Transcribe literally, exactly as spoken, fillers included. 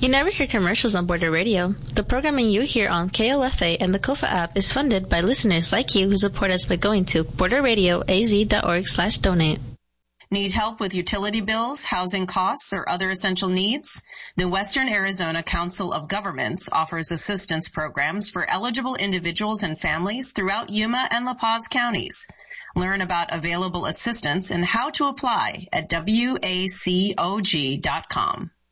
You never hear commercials on Border Radio. The programming you hear on K O F A and the Kofa app is funded by listeners like you who support us by going to borderradioaz.org slash donate. Need help with utility bills, housing costs, or other essential needs? The Western Arizona Council of Governments offers assistance programs for eligible individuals and families throughout Yuma and La Paz counties. Learn about available assistance and how to apply at W A C O G dot com.